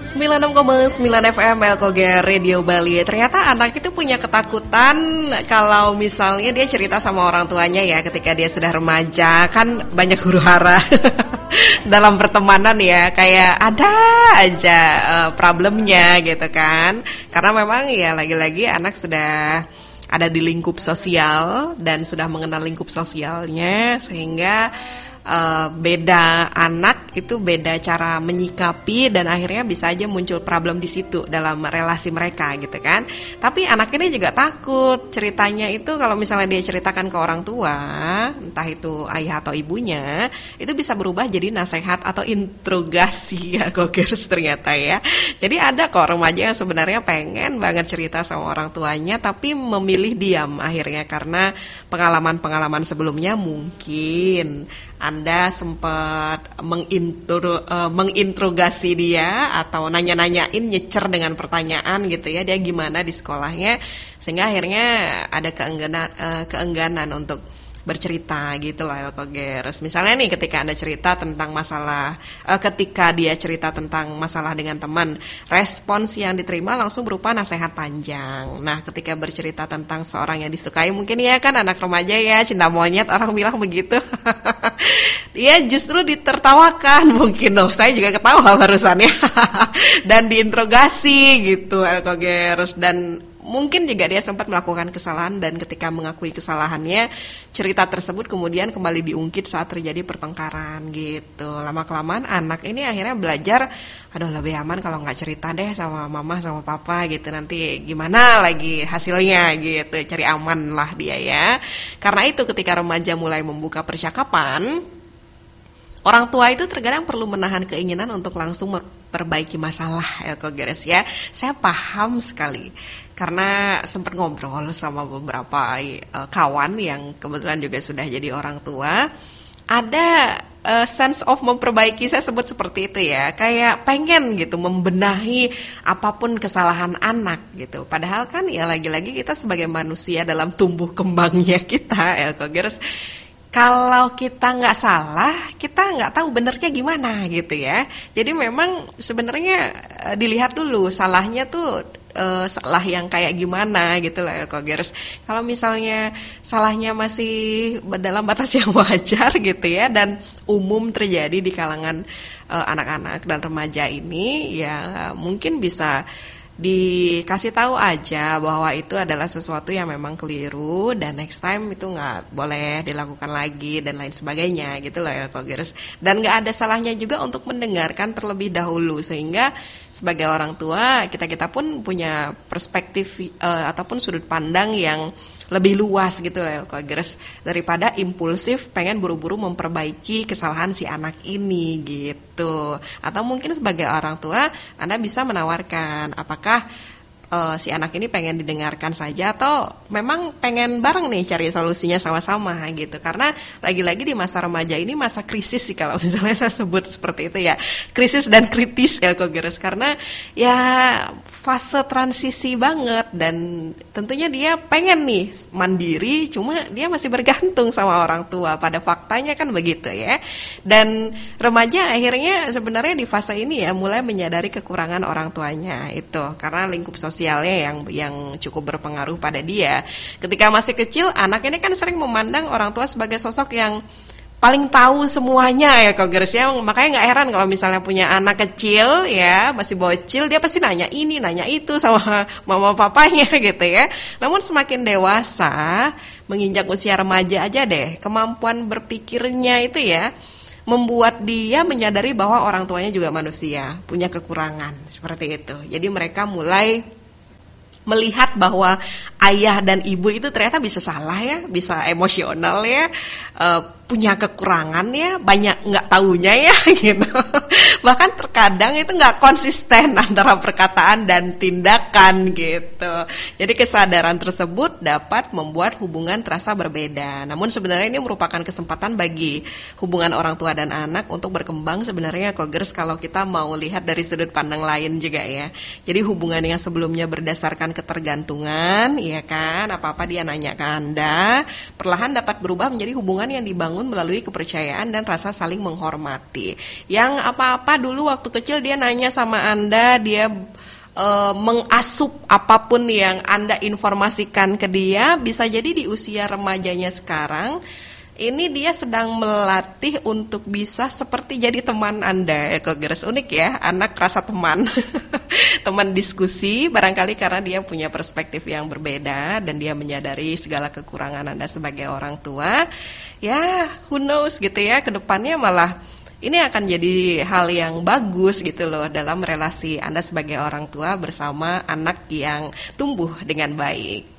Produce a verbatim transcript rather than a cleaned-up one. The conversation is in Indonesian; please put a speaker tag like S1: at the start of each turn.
S1: sembilan puluh enam koma sembilan F M Elkoger Radio Bali. Ternyata anak itu punya ketakutan kalau misalnya dia cerita sama orang tuanya ya ketika dia sudah remaja. Kan banyak huru-hara dalam pertemanan ya, kayak ada aja uh, problemnya gitu kan. Karena memang ya lagi-lagi anak sudah ada di lingkup sosial dan sudah mengenal lingkup sosialnya, sehingga Uh, beda anak itu beda cara menyikapi dan akhirnya bisa aja muncul problem di situ dalam relasi mereka gitu kan. Tapi anak ini juga takut ceritanya itu kalau misalnya dia ceritakan ke orang tua, entah itu ayah atau ibunya, itu bisa berubah jadi nasihat atau interogasi ya gokers ternyata ya. Jadi ada kok remaja yang sebenarnya pengen banget cerita sama orang tuanya tapi memilih diam akhirnya karena pengalaman-pengalaman sebelumnya mungkin Anda sempat mengintro, uh, menginterogasi dia atau nanya-nanyain, nyecer dengan pertanyaan gitu ya, dia gimana di sekolahnya, sehingga akhirnya ada keengganan, uh, keengganan untuk bercerita gitu lah ya Kogeres. Misalnya nih ketika Anda cerita tentang masalah, uh, ketika dia cerita tentang masalah dengan teman, respons yang diterima langsung berupa nasihat panjang. Nah ketika bercerita tentang seorang yang disukai, mungkin ya kan anak remaja ya, cinta monyet orang bilang begitu. Dia justru ditertawakan mungkin loh, saya juga ketawa barusan ya. Dan diinterogasi gitu Kogeres. Dan mungkin juga dia sempat melakukan kesalahan dan ketika mengakui kesalahannya, cerita tersebut kemudian kembali diungkit saat terjadi pertengkaran gitu. Lama-kelamaan anak ini akhirnya belajar, aduh lebih aman kalau nggak cerita deh sama mama sama papa gitu, nanti gimana lagi hasilnya gitu, cari aman lah dia ya. Karena itu ketika remaja mulai membuka percakapan, orang tua itu terkadang perlu menahan keinginan untuk langsung memperbaiki masalah ya Kogeres ya. Saya paham sekali karena sempat ngobrol sama beberapa uh, kawan yang kebetulan juga sudah jadi orang tua. Ada uh, sense of memperbaiki, saya sebut seperti itu ya, kayak pengen gitu membenahi apapun kesalahan anak gitu. Padahal kan ya lagi-lagi kita sebagai manusia dalam tumbuh kembangnya kita ya Kogeres, kalau kita nggak salah, kita nggak tahu benernya gimana gitu ya. Jadi memang sebenarnya uh, dilihat dulu salahnya tuh Uh, salah yang kayak gimana gitu lah ya Kogeres. Kalau misalnya salahnya masih dalam batas yang wajar gitu ya dan umum terjadi di kalangan uh, anak-anak dan remaja ini, ya mungkin bisa dikasih tahu aja bahwa itu adalah sesuatu yang memang keliru dan next time itu nggak boleh dilakukan lagi dan lain sebagainya gitu loh ya Kogeres. Dan nggak ada salahnya juga untuk mendengarkan terlebih dahulu, sehingga sebagai orang tua kita-kita pun punya perspektif uh, ataupun sudut pandang yang lebih luas gitu loh Kogeres, daripada impulsif pengen buru-buru memperbaiki kesalahan si anak ini gitu. Atau mungkin sebagai orang tua Anda bisa menawarkan apakah uh, si anak ini pengen didengarkan saja atau memang pengen bareng nih cari solusinya sama-sama gitu. Karena lagi-lagi di masa remaja ini masa krisis sih kalau misalnya saya sebut seperti itu ya, krisis dan kritis ya Kogeres, karena ya fase transisi banget dan tentunya dia pengen nih mandiri, cuma dia masih bergantung sama orang tua, pada faktanya kan begitu ya. Dan remaja akhirnya sebenarnya di fase ini ya mulai menyadari kekurangan orang tuanya itu, karena lingkup sosialnya yang yang cukup berpengaruh pada dia. Ketika masih kecil, anak ini kan sering memandang orang tua sebagai sosok yang paling tahu semuanya ya Kogeres ya. Makanya nggak heran kalau misalnya punya anak kecil ya, masih bocil, dia pasti nanya ini, nanya itu sama mama papanya gitu ya. Namun semakin dewasa, menginjak usia remaja aja deh, kemampuan berpikirnya itu ya membuat dia menyadari bahwa orang tuanya juga manusia, punya kekurangan seperti itu. Jadi mereka mulai melihat bahwa ayah dan ibu itu ternyata bisa salah ya, bisa emosional ya, uh, punya kekurangan ya, banyak nggak taunya ya gitu. Bahkan terkadang itu nggak konsisten antara perkataan dan tindakan gitu. Jadi kesadaran tersebut dapat membuat hubungan terasa berbeda. Namun sebenarnya ini merupakan kesempatan bagi hubungan orang tua dan anak untuk berkembang sebenarnya Kogeres, kalau kita mau lihat dari sudut pandang lain juga ya. Jadi hubungan yang sebelumnya berdasarkan ketergantungan, ya kan? Apa-apa dia nanya ke Anda, perlahan dapat berubah menjadi hubungan yang dibangun melalui kepercayaan dan rasa saling menghormati. Yang apa-apa dulu waktu kecil dia nanya sama Anda, dia e, mengasup apapun yang Anda informasikan ke dia, bisa jadi di usia remajanya sekarang ini dia sedang melatih untuk bisa seperti jadi teman Anda. Ekogers, unik ya, anak rasa teman. Teman diskusi, barangkali karena dia punya perspektif yang berbeda dan dia menyadari segala kekurangan Anda sebagai orang tua. Ya, who knows gitu ya, kedepannya malah ini akan jadi hal yang bagus gitu loh dalam relasi Anda sebagai orang tua bersama anak yang tumbuh dengan baik.